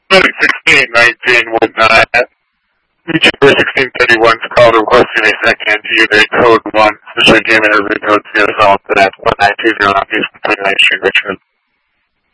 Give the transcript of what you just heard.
Code 1619 would not. Feature 1631 is called requesting a second unit code 1, special game interview code 0 to that 1920 Northeast 29th Street, Richmond.